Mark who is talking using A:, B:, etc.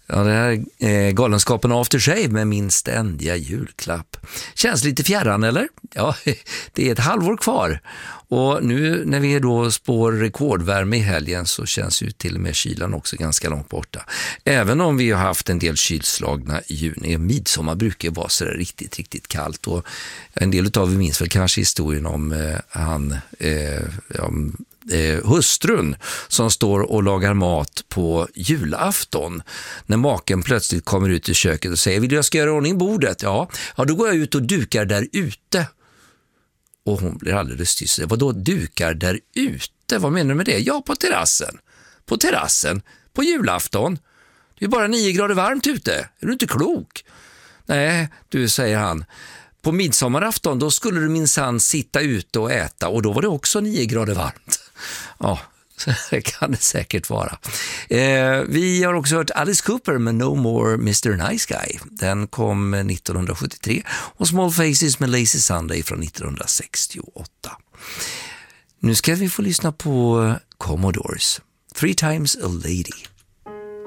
A: Ja, det här är Galenskapen After Shave med min ständiga julklapp. Känns lite fjärran, eller? Ja, det är ett halvår kvar. Och nu när vi då spår rekordvärme i helgen så känns ju till och med kylan också ganska långt borta. Även om vi har haft en del kylslagna i juni. Midsommar brukar vara så riktigt kallt. Och en del av vi minns väl kanske historien om hustrun som står och lagar mat på julafton när maken plötsligt kommer ut i köket och säger: vill jag ska göra ordning bordet? Ja, då går jag ut och dukar där ute. Och hon blir alldeles tyst. Vadå dukar där ute? Vad menar du med det? Ja, på terrassen. På terrassen. På julafton. Det är bara 9 grader varmt ute. Är du inte klok? Nej, du, säger han. På midsommarafton då skulle du minsann sitta ute och äta och då var det också 9 grader varmt. Ja, det kan det säkert vara. Vi har också hört Alice Cooper med No More Mr. Nice Guy. Den kom 1973 och Small Faces med Lazy Sunday från 1968. Nu ska vi få lyssna på Commodores. 3 Times a Lady.